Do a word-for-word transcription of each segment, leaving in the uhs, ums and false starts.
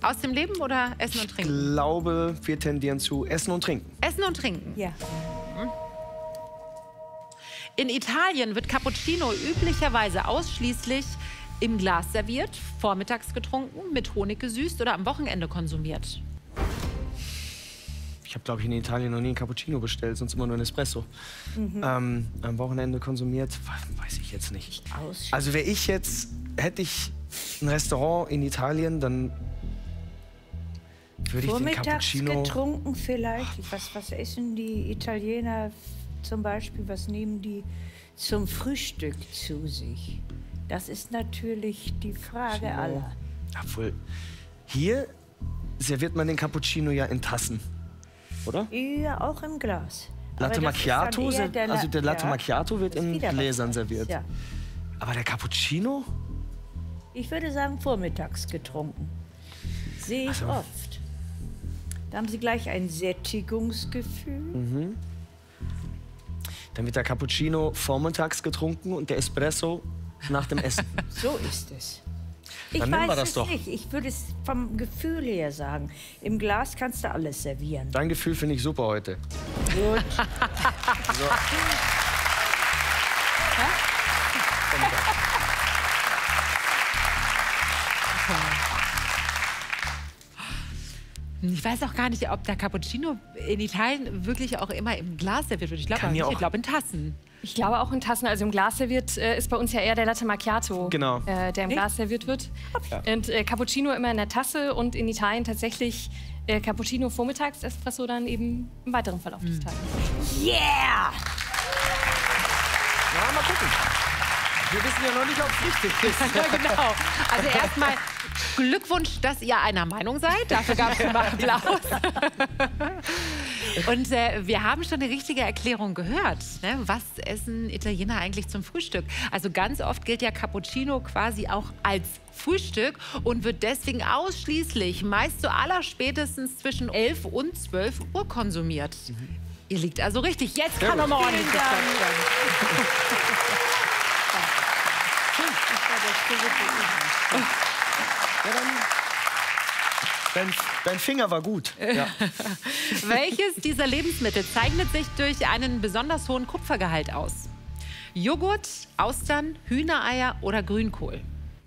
aus dem Leben oder Essen und Trinken? Ich glaube, wir tendieren zu Essen und Trinken. Essen und Trinken? Ja. In Italien wird Cappuccino üblicherweise ausschließlich im Glas serviert, vormittags getrunken, mit Honig gesüßt oder am Wochenende konsumiert. Ich habe, glaube ich, in Italien noch nie einen Cappuccino bestellt, sonst immer nur einen Espresso. Mhm. Ähm, am Wochenende konsumiert, weiß ich jetzt nicht. Also wäre ich jetzt, hätte ich ein Restaurant in Italien, dann würde ich den Cappuccino... getrunken vielleicht. Was, was essen die Italiener zum Beispiel? Was nehmen die zum Frühstück zu sich? Das ist natürlich die Frage Cappuccino. aller. Obwohl, hier serviert man den Cappuccino ja in Tassen, oder? Ja, auch im Glas. Latte Macchiato, der also der Latte ja, Macchiato wird in Gläsern serviert. Ja. Aber der Cappuccino? Ich würde sagen, vormittags getrunken. Sehe ich also. oft. Da haben Sie gleich ein Sättigungsgefühl. Mhm. Dann wird der Cappuccino vormittags getrunken und der Espresso nach dem Essen. So ist es. Ich Dann weiß nehmen wir das es doch. nicht. Ich würde es vom Gefühl her sagen. Im Glas kannst du alles servieren. Dein Gefühl finde ich super heute. Gut. So. Ich weiß auch gar nicht, ob der Cappuccino in Italien wirklich auch immer im Glas serviert wird. Ich glaube nicht, ich glaube in Tassen. Ich glaube auch in Tassen. Also im Glas serviert äh, ist bei uns ja eher der Latte Macchiato, genau. äh, der im Nee. Glas serviert wird. Ja. Und äh, Cappuccino immer in der Tasse und in Italien tatsächlich äh, Cappuccino vormittags, Espresso dann eben im weiteren Verlauf des Tages. Yeah! Ja, mal gucken. Wir wissen ja noch nicht, ob es richtig ist. Ja, genau. Also erstmal Glückwunsch, dass ihr einer Meinung seid. Dafür gab es schon mal Applaus. Und äh, wir haben schon eine richtige Erklärung gehört. Ne? Was essen Italiener eigentlich zum Frühstück? Also ganz oft gilt ja Cappuccino quasi auch als Frühstück und wird deswegen ausschließlich, meist so allerspätestens zwischen elf und zwölf Uhr konsumiert. Mhm. Ihr liegt also richtig. Jetzt kann nochmal ordentlich geklappt werden. Ja, dann, dein, dein Finger war gut. Ja. Welches dieser Lebensmittel zeichnet sich durch einen besonders hohen Kupfergehalt aus? Joghurt, Austern, Hühnereier oder Grünkohl?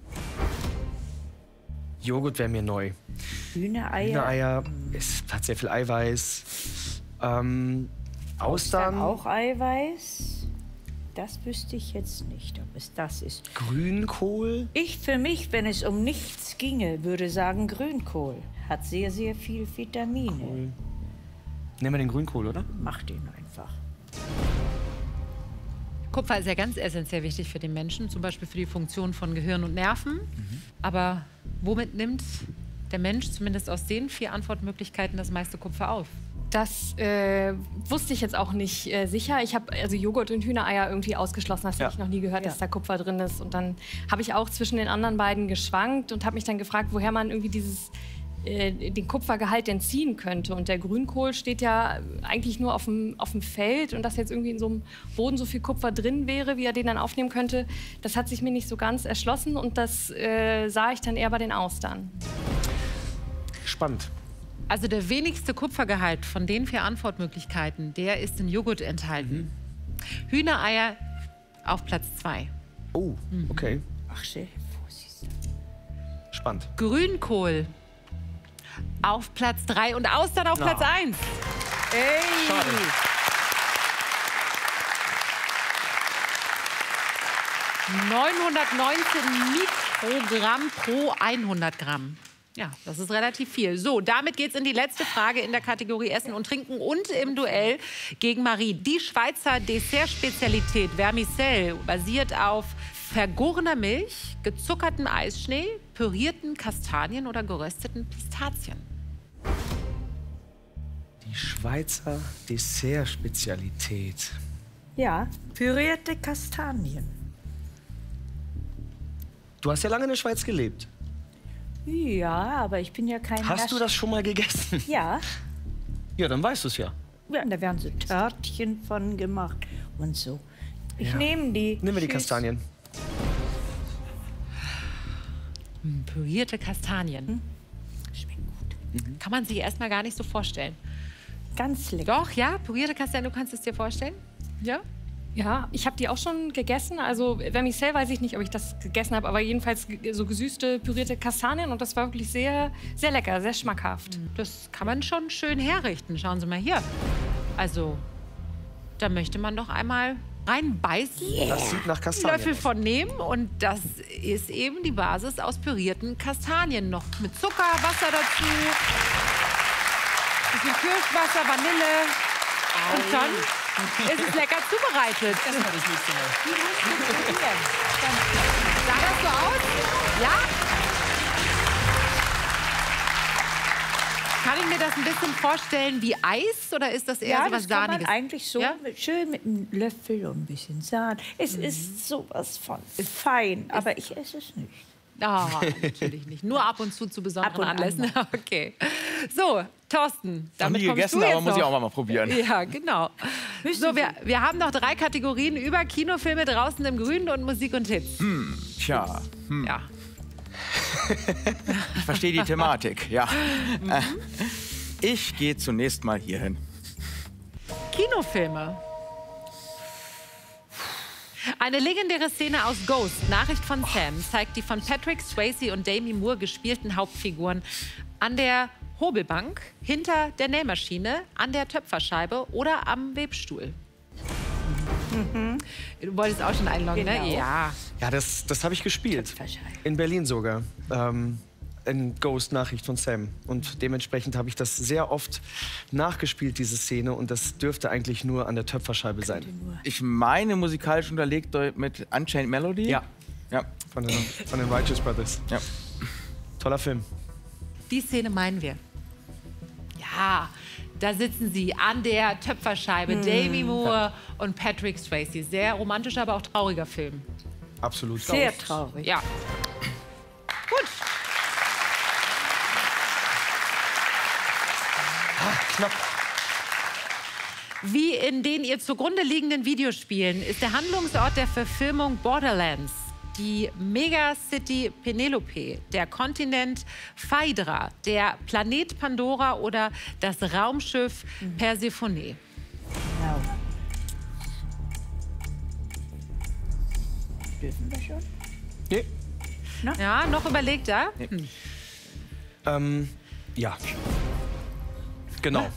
Joghurt wäre mir neu. Hühnereier. Hühnereier ist, hat sehr viel Eiweiß. Ähm, Austern. Dann auch Eiweiß. Das wüsste ich jetzt nicht, ob es das ist. Grünkohl? Ich für mich, wenn es um nichts ginge, würde sagen Grünkohl. Hat sehr, sehr viel Vitamine. Cool. Nehmen wir den Grünkohl, oder? Mach den einfach. Kupfer ist ja ganz essentiell wichtig für den Menschen, zum Beispiel für die Funktion von Gehirn und Nerven. Mhm. Aber womit nimmt der Mensch, zumindest aus den vier Antwortmöglichkeiten, das meiste Kupfer auf? Das äh, wusste ich jetzt auch nicht äh, sicher. Ich habe also Joghurt und Hühnereier irgendwie ausgeschlossen. Das Ja. habe ich noch nie gehört, Ja. dass da Kupfer drin ist. Und dann habe ich auch zwischen den anderen beiden geschwankt und habe mich dann gefragt, woher man irgendwie dieses, äh, den Kupfergehalt denn ziehen könnte. Und der Grünkohl steht ja eigentlich nur auf dem, auf dem Feld. Und dass jetzt irgendwie in so einem Boden so viel Kupfer drin wäre, wie er den dann aufnehmen könnte, das hat sich mir nicht so ganz erschlossen. Und das äh, sah ich dann eher bei den Austern. Spannend. Also der wenigste Kupfergehalt von den vier Antwortmöglichkeiten, der ist in Joghurt enthalten. Mhm. Hühnereier auf Platz zwei. Oh, okay. Ach, stell dir vor, siehst du. Spannend. Grünkohl auf Platz drei und Austern auf Na. Platz eins. Ey! Schade. neunhundertneunzehn Mikrogramm pro hundert Gramm. Ja, das ist relativ viel. So, damit geht's in die letzte Frage in der Kategorie Essen und Trinken und im Duell gegen Marie. Die Schweizer Dessertspezialität Vermicelle basiert auf vergorener Milch, gezuckertem Eisschnee, pürierten Kastanien oder gerösteten Pistazien. Die Schweizer Dessertspezialität. Ja, pürierte Kastanien. Du hast ja lange in der Schweiz gelebt. Ja, aber ich bin ja kein Hast du das schon mal gegessen? Ja. Ja, dann weißt du es ja. Ja, da werden so Törtchen von gemacht und so. Ich Ja. nehme die. Nehmen wir die Tschüss. Kastanien. Hm, pürierte Kastanien. Schmeckt Mhm. Kann man sich erstmal gar nicht so vorstellen. Ganz lecker. Doch, ja? Pürierte Kastanien, du kannst es dir vorstellen? Ja? Ja, ich habe die auch schon gegessen. Also Vermicelle weiß ich nicht, ob ich das gegessen habe, aber jedenfalls so gesüßte, pürierte Kastanien. Und das war wirklich sehr, sehr lecker, sehr schmackhaft. Das kann man schon schön herrichten. Schauen Sie mal hier. Also, da möchte man doch einmal reinbeißen. Das sieht nach Kastanien Löffel aus. von nehmen. Und das ist eben die Basis aus pürierten Kastanien. Noch mit Zucker, Wasser dazu. Bisschen Kirschwasser, Vanille. Und dann ist es lecker zubereitet. Das war das nächste Mal. Sah das so aus? Ja? Kann ich mir das ein bisschen vorstellen wie Eis oder ist das eher Ja, so was das kann man Sahniges? eigentlich so Ja? mit, schön mit einem Löffel und ein bisschen Sahne. Es ist sowas von fein, aber ich esse es nicht. Ah, natürlich nicht. Nur ab und zu zu besonderen Ab und an Anlässen. Okay. So, Thorsten, damit nie kommst gegessen, du jetzt aber muss ich noch. auch mal probieren. Ja, genau. So, wir, wir haben noch drei Kategorien über Kinofilme draußen im Grünen und Musik und Hits. Hm, tja, hm. Ja. Ich verstehe die Thematik, ja. Äh, ich gehe zunächst mal hier hin. Kinofilme. Eine legendäre Szene aus Ghost, Nachricht von Sam, zeigt die von Patrick Swayze und Demi Moore gespielten Hauptfiguren an der Hobelbank, hinter der Nähmaschine, an der Töpferscheibe oder am Webstuhl. Mhm. Du wolltest auch schon einloggen, Genau. ne? Ja. Ja, das, das habe ich gespielt. In Berlin sogar. Ähm, in Ghost, Nachricht von Sam. Und dementsprechend habe ich das sehr oft nachgespielt, diese Szene. Und das dürfte eigentlich nur an der Töpferscheibe sein. Ich meine musikalisch unterlegt mit Unchained Melody. Ja, Ja. von den, von den Righteous Brothers. Ja. Toller Film. Die Szene meinen wir. Ja, da sitzen sie an der Töpferscheibe, Demi Moore und Patrick Swayze. Sehr romantischer, aber auch trauriger Film. Absolut. Sehr traurig. Ja. Gut. Knapp. Wie in den ihr zugrunde liegenden Videospielen ist der Handlungsort der Verfilmung Borderlands die Megacity Penelope, der Kontinent Phaedra, der Planet Pandora oder das Raumschiff Persephone. Genau. Dürfen wir schon? Nee. Ja, noch überlegt, ja? Hm. Ähm, ja. Genau.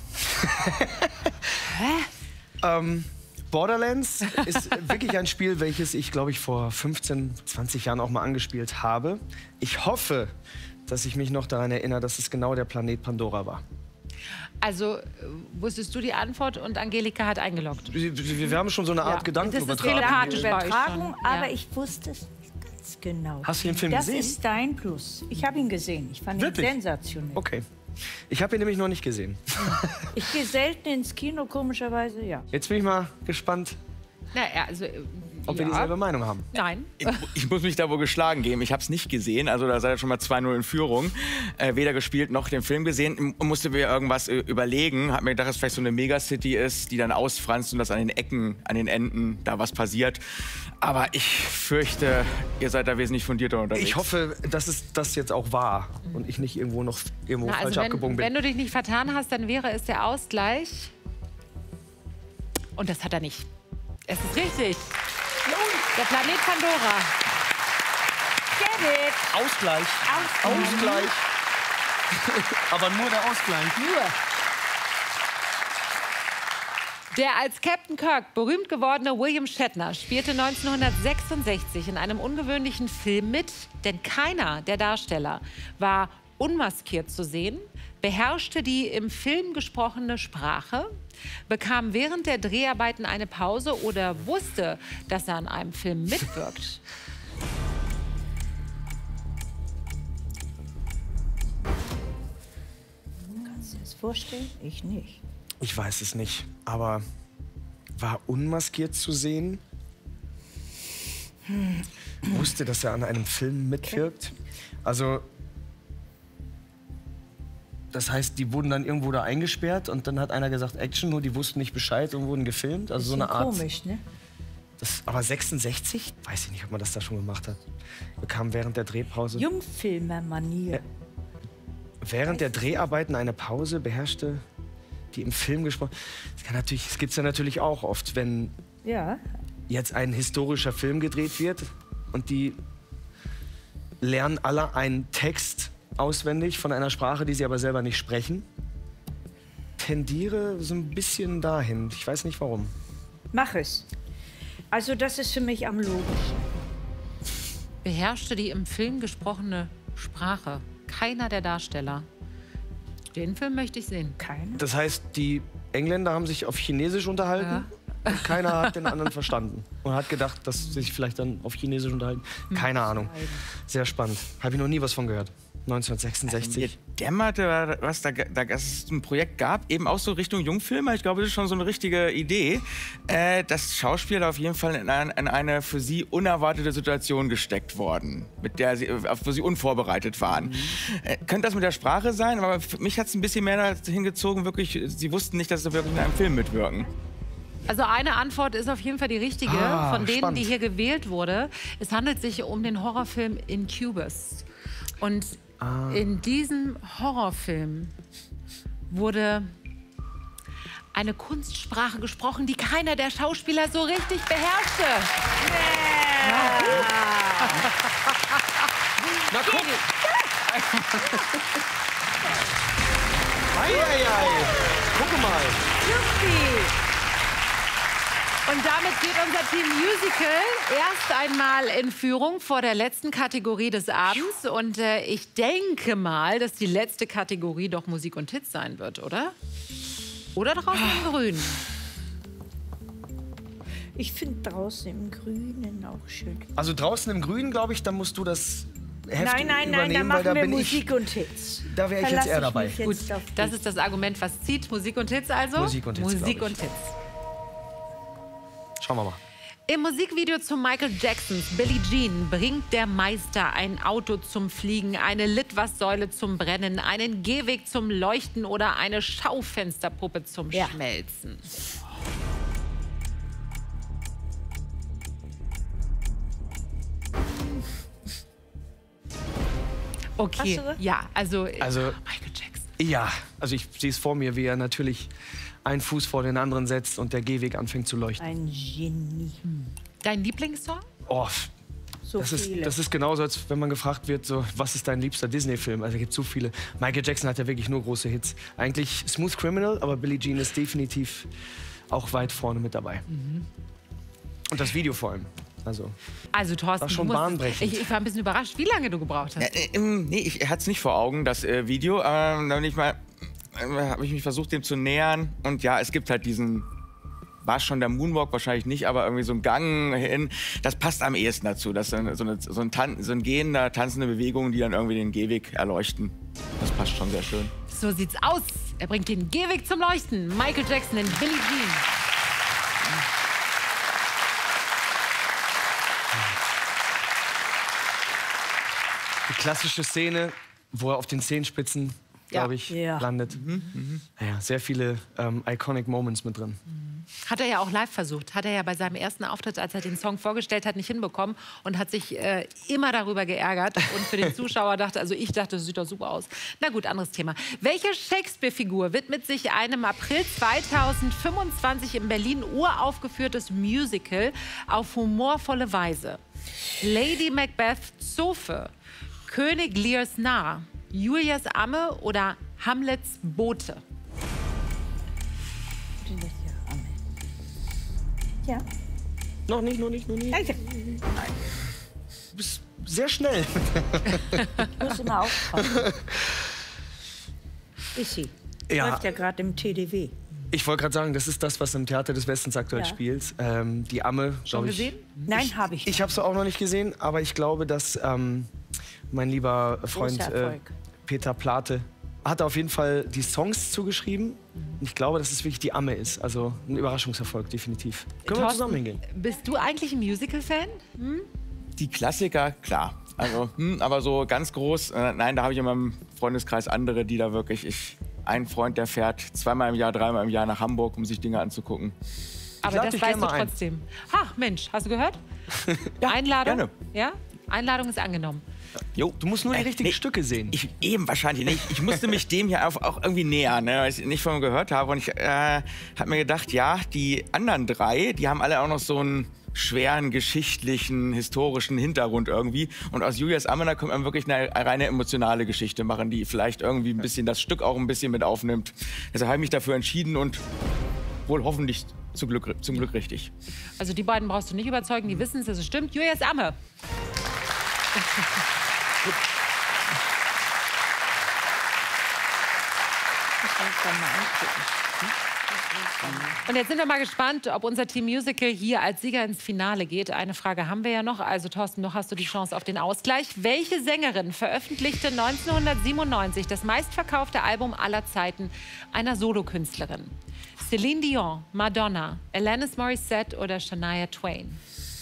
ähm, Borderlands ist wirklich ein Spiel, welches ich, glaube ich, vor fünfzehn, zwanzig Jahren auch mal angespielt habe. Ich hoffe, dass ich mich noch daran erinnere, dass es genau der Planet Pandora war. Also, äh, wusstest du die Antwort und Angelika hat eingeloggt? Wir, wir wir haben schon so eine Art Ja. Gedankenübertragung. telepathisch. bei euch Übertragung, schon, aber ja. ich wusste es nicht ganz genau. Hast du den Film das gesehen? Das ist dein Plus. Ich habe ihn gesehen. Ich fand Wirklich? ihn sensationell. Okay. Ich habe ihn nämlich noch nicht gesehen. Ich gehe selten ins Kino, komischerweise, ja. Jetzt bin ich mal gespannt, Na, ja, also, äh, ob ja. wir dieselbe Meinung haben. Nein. Ich, ich muss mich da wohl geschlagen geben. Ich habe es nicht gesehen. Also da seid ihr schon mal zwei null in Führung. Äh, weder gespielt noch den Film gesehen. M musste mir irgendwas äh, überlegen. Hab mir gedacht, dass es vielleicht so eine Megacity ist, die dann ausfranst und dass an den Ecken, an den Enden da was passiert. Aber ich fürchte, ihr seid da wesentlich fundierter unterwegs. Ich hoffe, dass es das jetzt auch war und ich nicht irgendwo noch irgendwo Na, falsch also abgebogen wenn, bin. wenn du dich nicht vertan hast, dann wäre es der Ausgleich. Und das hat er nicht. Es ist richtig. Der Planet Pandora. Get it! Ausgleich. Ausgleich. Aber nur der Ausgleich. Nur. Der als Captain Kirk berühmt gewordene William Shatner spielte neunzehnhundertsechsundsechzig in einem ungewöhnlichen Film mit, denn keiner der Darsteller war unmaskiert zu sehen, beherrschte die im Film gesprochene Sprache, bekam während der Dreharbeiten eine Pause oder wusste, dass er an einem Film mitwirkt. Kannst du dir das vorstellen? Ich nicht. Ich weiß es nicht, aber war unmaskiert zu sehen? Hm. Wusste, dass er an einem Film mitwirkt? Also, das heißt, die wurden dann irgendwo da eingesperrt und dann hat einer gesagt Action, nur die wussten nicht Bescheid und wurden gefilmt. Also so eine Art. Komisch, ne? Das, aber sechsundsechzig? Weiß ich nicht, ob man das da schon gemacht hat. Bekam während der Drehpause. Jungfilmer-Manier. während der Dreharbeiten eine Pause beherrschte, die im Film gesprochen. Das kann natürlich, das gibt's ja natürlich auch oft, wenn Ja. jetzt ein historischer Film gedreht wird und die lernen alle einen Text auswendig von einer Sprache, die sie aber selber nicht sprechen. Tendiere so ein bisschen dahin. Ich weiß nicht warum. Mach es. Also das ist für mich am logischsten. Beherrschte die im Film gesprochene Sprache keiner der Darsteller. Den Film möchte ich sehen. Keiner? Das heißt, die Engländer haben sich auf Chinesisch unterhalten und keiner hat den anderen verstanden. Und hat gedacht, dass sie sich vielleicht dann auf Chinesisch unterhalten. Keine Ahnung. Sehr spannend. Habe ich noch nie was von gehört. neunzehnhundertsechsundsechzig. Mir dämmerte, was da, da dass es ein Projekt gab, eben auch so Richtung Jungfilmer. Ich glaube, das ist schon so eine richtige Idee, äh, dass Schauspieler auf jeden Fall in, ein, in eine für sie unerwartete Situation gesteckt worden, mit der sie, auf wo sie unvorbereitet waren. Mhm. Äh, könnte das mit der Sprache sein? Aber für mich hat es ein bisschen mehr dahin gezogen, wirklich, sie wussten nicht, dass sie wirklich in einem Film mitwirken. Also eine Antwort ist auf jeden Fall die richtige, Ah, von denen, spannend. die hier gewählt wurde. Es handelt sich um den Horrorfilm Incubus. Und Ah. in diesem Horrorfilm wurde eine Kunstsprache gesprochen, die keiner der Schauspieler so richtig beherrschte. Yeah. Na guck! Eieiei! Guck mal! Und damit geht unser Team Musical erst einmal in Führung vor der letzten Kategorie des Abends. Und äh, ich denke mal, dass die letzte Kategorie doch Musik und Hits sein wird, oder? Oder draußen im Grünen. Ich finde draußen im Grünen auch schön. Also draußen im Grünen, glaube ich, da musst du das Heft Nein, nein, nein, übernehmen, da weil machen da wir bin Musik ich, und Hits. Da wäre ich Verlass jetzt eher dabei. mich jetzt auf Das dich. ist das Argument, was zieht. Musik und Hits also? Musik und Hits, Musik glaub und ich. Hits. Schauen wir mal. Im Musikvideo zu Michael Jacksons Billie Jean bringt der Meister ein Auto zum Fliegen, eine Litfaßsäule zum Brennen, einen Gehweg zum Leuchten oder eine Schaufensterpuppe zum Ja. Schmelzen. Okay, Hast du- ja, also, Also- Michael Jackson. Ja, also ich sehe es vor mir, wie er natürlich einen Fuß vor den anderen setzt und der Gehweg anfängt zu leuchten. Ein Genie. Dein Lieblingssong? Oh, So das ist, viele. das ist genauso, als wenn man gefragt wird, so, was ist dein liebster Disney-Film? Also es gibt so viele. Michael Jackson hat ja wirklich nur große Hits. Eigentlich Smooth Criminal, aber Billie Jean ist definitiv auch weit vorne mit dabei. Mhm. Und das Video vor allem. Also, Also Thorsten, War schon du musst- bahnbrechend. ich, ich war ein bisschen überrascht, wie lange du gebraucht hast. Äh, ähm, nee, ich hatte es nicht vor Augen, das äh, Video. Ähm, da bin ich mal, äh, habe ich mich versucht, dem zu nähern. Und ja, es gibt halt diesen, war schon der Moonwalk wahrscheinlich nicht, aber irgendwie so ein Gang hin. Das passt am ehesten dazu. Das ist so, eine, so, eine, so, ein, Tan so ein gehender, tanzende Bewegung, die dann irgendwie den Gehweg erleuchten. Das passt schon sehr schön. So sieht's aus. Er bringt den Gehweg zum Leuchten. Michael Jackson in Billie Jean. die klassische Szene, wo er auf den Zehenspitzen, Ja. glaube ich, Ja. landet. Ja, sehr viele ähm, iconic Moments mit drin. Hat er ja auch live versucht. Hat er ja bei seinem ersten Auftritt, als er den Song vorgestellt hat, nicht hinbekommen und hat sich äh, immer darüber geärgert. Und für den Zuschauer dachte, also ich dachte, das sieht doch super aus. Na gut, anderes Thema. Welche Shakespeare-Figur widmet sich einem April zweitausendfünfundzwanzig in Berlin uraufgeführtes Musical auf humorvolle Weise? Lady Macbeth Zofe, König Lears Narr, Julias Amme oder Hamlets Bote? Ja. Noch nicht, noch nicht, noch nicht. Also, Du bist sehr schnell. ich muss immer aufpassen. Ist sie. Ja. Läuft ja gerade im T D W. Ich wollte gerade sagen, das ist das, was im Theater des Westens aktuell Ja. spielt. Ähm, die Amme, Schon glaube ich. gesehen? Nein, habe ich nicht. Ich habe es auch noch nicht gesehen, aber ich glaube, dass ähm, mein lieber Freund Großer äh, Erfolg. Peter Plate hat auf jeden Fall die Songs zugeschrieben. Und ich glaube, dass es wirklich die Amme ist. Also ein Überraschungserfolg, definitiv. Können wir Thorsten, zusammen hingehen? Bist du eigentlich ein Musical-Fan? Die Klassiker, klar. Also, hm, aber so ganz groß, äh, nein, da habe ich in meinem Freundeskreis andere, die da wirklich, ich, ein Freund, der fährt zweimal im Jahr, dreimal im Jahr nach Hamburg, um sich Dinge anzugucken. Aber lad das dich weißt gern du mal ein. trotzdem. Ach Mensch, hast du gehört? Einladung? gerne. Ja? Einladung ist angenommen. Jo. Du musst nur die Äh, richtigen nee, Stücke sehen. Ich, eben wahrscheinlich nicht. Ich musste mich dem hier auch, auch irgendwie nähern, ne, weil ich nicht von ihm gehört habe. Und ich äh, habe mir gedacht, ja, die anderen drei, die haben alle auch noch so einen schweren geschichtlichen, historischen Hintergrund irgendwie. Und aus Julius Ammer kommt man wirklich eine reine emotionale Geschichte machen, die vielleicht irgendwie ein bisschen das Stück auch ein bisschen mit aufnimmt. Deshalb habe ich mich dafür entschieden und wohl hoffentlich zum Glück, zum Glück richtig. Also die beiden brauchst du nicht überzeugen, die wissen es, dass es stimmt. Julius Ammer. Und jetzt sind wir mal gespannt, ob unser Team Musical hier als Sieger ins Finale geht. Eine Frage haben wir ja noch. Also Thorsten, noch hast du die Chance auf den Ausgleich. Welche Sängerin veröffentlichte neunzehnhundertsiebenundneunzig das meistverkaufte Album aller Zeiten einer Solokünstlerin? Celine Dion, Madonna, Alanis Morissette oder Shania Twain?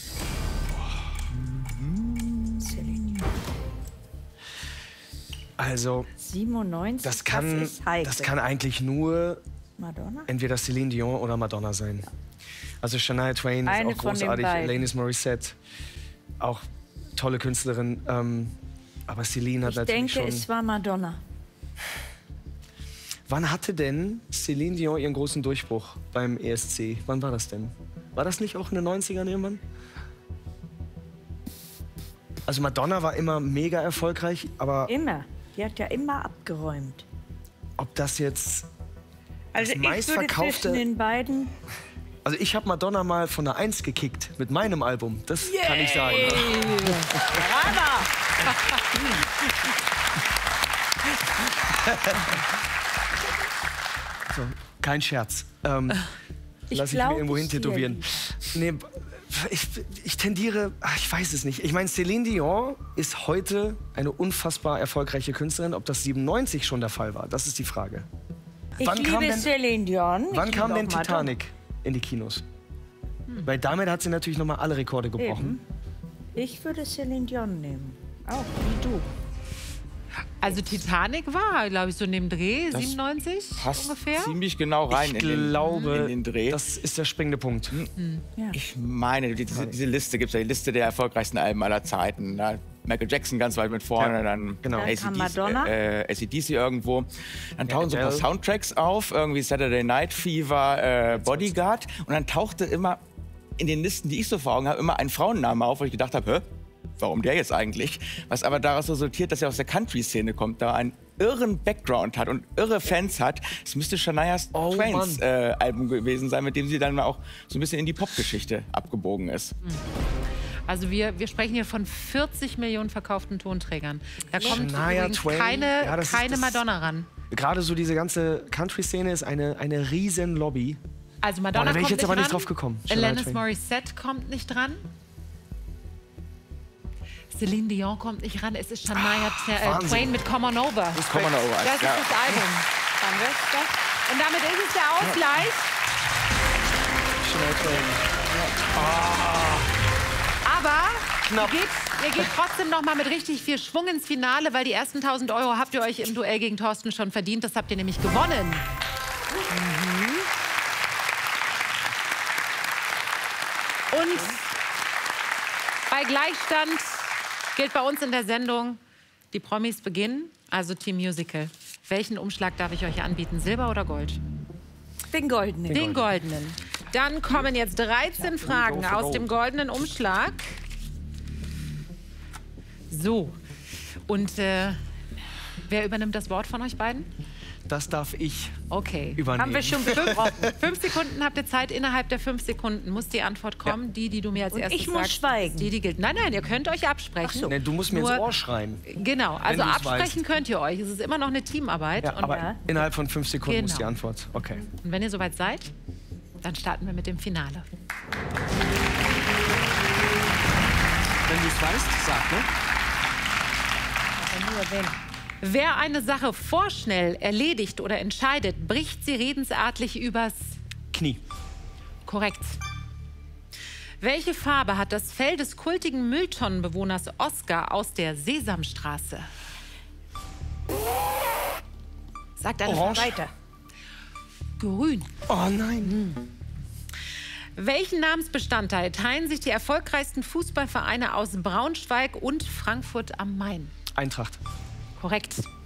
Also, siebenundneunzig, das kann, das ist heikel. das kann eigentlich nur Madonna? entweder Celine Dion oder Madonna sein. Also Shania Twain Eine ist auch von den großartig, beiden. Alanis Morissette, auch tolle Künstlerin. Ähm, aber Celine hat Ich natürlich denke, schon... es war Madonna. Wann hatte denn Celine Dion ihren großen Durchbruch beim E S C? Wann war das denn? War das nicht auch in den neunzigern irgendwann? Also Madonna war immer mega erfolgreich, aber Immer. Die hat ja immer abgeräumt. ob das jetzt... Also ich würde meistverkaufte- zwischen den beiden... Also ich habe Madonna mal von der Eins gekickt mit meinem Album. Das kann ich sagen. So, kein Scherz. Ähm, Ich lass ich mir glaub irgendwo es hin dir tätowieren. Nee, ich, ich tendiere, ach, ich weiß es nicht. Ich meine, Celine Dion ist heute eine unfassbar erfolgreiche Künstlerin. Ob das siebenundneunzig schon der Fall war, das ist die Frage. Ich Wann liebe kam denn- Celine Dion. Wann ich kam liebe denn auch Madonna. Titanic in die Kinos? Weil damit hat sie natürlich noch mal alle Rekorde gebrochen. Ich würde Celine Dion nehmen. Auch wie du. Also Titanic war, glaube ich, so in dem Dreh, siebenundneunzig Passt ungefähr. ziemlich genau rein Ich in den, glaube, in den Dreh. das ist der springende Punkt. Ich meine, diese, diese Liste gibt es ja, die Liste der erfolgreichsten Alben aller Zeiten. Da Michael Jackson ganz weit mit vorne, Ja, dann genau. Dann kam A C D C, Madonna. äh, A C D C irgendwo. Dann tauchen so ein paar Adele. Soundtracks auf, irgendwie Saturday Night Fever, äh, Bodyguard. Und dann tauchte immer in den Listen, die ich so vor Augen habe, immer ein Frauenname auf, wo ich gedacht habe, hä? Warum der jetzt eigentlich? Was aber daraus resultiert, dass er aus der Country-Szene kommt, da einen irren Background hat und irre Fans hat. Es müsste Shania Oh, Twains Mann. äh, Album gewesen sein, mit dem sie dann mal auch so ein bisschen in die Popgeschichte abgebogen ist. Also wir, wir sprechen hier von vierzig Millionen verkauften Tonträgern. Da kommt Shania übrigens Twain, keine, ja, das ist keine das- Madonna ran. Gerade so diese ganze Country-Szene ist eine, eine riesen Lobby. Also Madonna Boah, da wär ich kommt jetzt aber nicht nicht dran. drauf gekommen. Shania Alanis Twain. Morissette kommt nicht dran. Celine Dion kommt nicht ran. Es ist Shania T- äh, Wahnsinn. Twain mit Come On Over. Komm mal da over. Das ist Ja. das Album. Haben wir das? Und damit ist es der Ausgleich. Shania Twain. Aber Knapp. ihr geht, ihr geht trotzdem noch mal mit richtig viel Schwung ins Finale, weil die ersten tausend Euro habt ihr euch im Duell gegen Thorsten schon verdient. Das habt ihr nämlich gewonnen. Mhm. Und bei Gleichstand gilt bei uns in der Sendung, die Promis beginnen, also Team Musical. Welchen Umschlag darf ich euch anbieten, Silber oder Gold? Den goldenen. Den goldenen. Dann kommen jetzt dreizehn Fragen aus dem goldenen Umschlag. So. Und äh, wer übernimmt das Wort von euch beiden? Das darf ich Okay. übernehmen. Haben wir schon Fünf, besprochen. fünf Sekunden habt ihr Zeit. Innerhalb der fünf Sekunden muss die Antwort kommen. Die, die du mir als Und erstes ich muss sagst. schweigen. Die, die gilt. Nein, nein, ihr könnt euch absprechen. Nee, du musst mir Nur- ins Ohr schreien. Genau, also du's absprechen weißt. könnt ihr euch. Es ist immer noch eine Teamarbeit. Ja, und, aber Ja. innerhalb von fünf Sekunden muss Genau. die Antwort. Okay. und wenn ihr soweit seid, dann starten wir mit dem Finale. Wenn du es weißt, sag, ne? Nur wenn. Wer eine Sache vorschnell erledigt oder entscheidet, bricht sie redensartlich übers Knie. Korrekt. Welche Farbe hat das Fell des kultigen Mülltonnenbewohners Oscar aus der Sesamstraße? Sagt eine Orange. weiter. Grün. Oh nein. Welchen Namensbestandteil teilen sich die erfolgreichsten Fußballvereine aus Braunschweig und Frankfurt am Main? Eintracht. Korrekt.